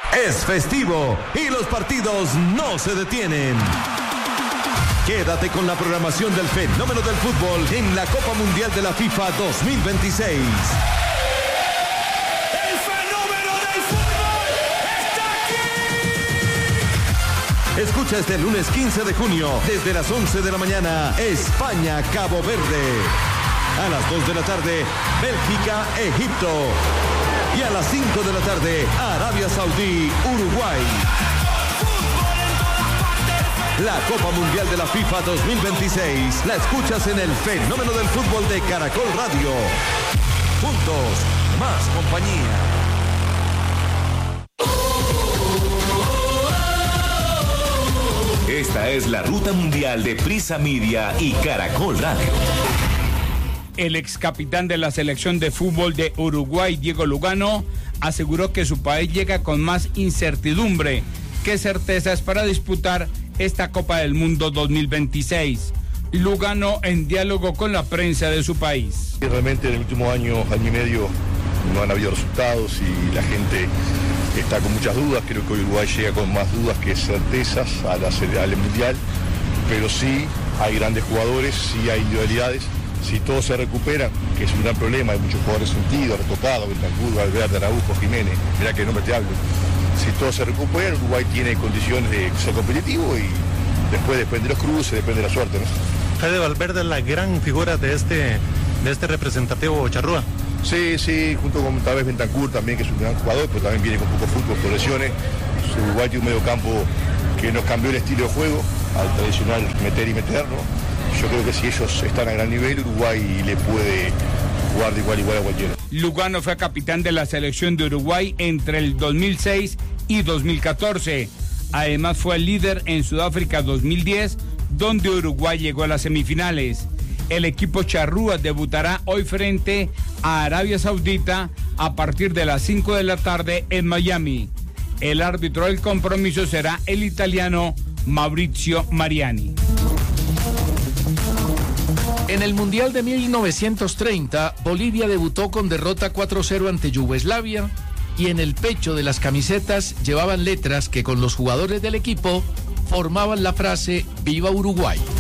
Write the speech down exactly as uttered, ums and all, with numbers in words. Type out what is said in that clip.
Es festivo y los partidos no se detienen. Quédate con la programación del fenómeno del fútbol en la Copa Mundial de la FIFA dos mil veintiséis. ¡El fenómeno del fútbol está aquí! Escucha este lunes quince de junio, desde las once de la mañana, España-Cabo Verde. A las dos de la tarde, Bélgica-Egipto. Y a las cinco de la tarde, Arabia Saudí-Uruguay. La Copa Mundial de la FIFA dos mil veintiséis la escuchas en el fenómeno del fútbol de Caracol Radio. Juntos, más compañía. Esta es la ruta mundial de Prisa Media y Caracol Radio. El ex capitán de la selección de fútbol de Uruguay, Diego Lugano, aseguró que su país llega con más incertidumbre que certezas para disputar esta Copa del Mundo dos mil veintiséis. Lugano en diálogo con la prensa de su país. Realmente en el último año, año y medio, no han habido resultados y la gente está con muchas dudas. Creo que Uruguay llega con más dudas que certezas a la, al Mundial, pero sí hay grandes jugadores, sí hay individualidades. Si todos se recuperan, que es un gran problema, hay muchos jugadores sentidos, retocados, Bentancur, Valverde, Araujo, Jiménez, mirá que nombre te hablo. Si todos se recuperan, Uruguay tiene condiciones de ser competitivo y después depende de los cruces, depende de la suerte, ¿no? Fede Valverde es la gran figura de este, de este representativo charrúa. Sí, sí, junto con tal vez Bentancur también, que es un gran jugador, pero también viene con poco fútbol, por lesiones. Uruguay tiene un medio campo que nos cambió el estilo de juego, al tradicional meter y meter, ¿no? Yo creo que si ellos están a gran nivel, Uruguay le puede jugar de igual a igual a cualquiera. Lugano fue capitán de la selección de Uruguay entre el dos mil seis y dos mil catorce. Además fue el líder en Sudáfrica dos mil diez, donde Uruguay llegó a las semifinales. El equipo charrúa debutará hoy frente a Arabia Saudita a partir de las cinco de la tarde en Miami. El árbitro del compromiso será el italiano Maurizio Mariani. En el Mundial de mil novecientos treinta, Bolivia debutó con derrota cuatro cero ante Yugoslavia y en el pecho de las camisetas llevaban letras que con los jugadores del equipo formaban la frase «Viva Uruguay».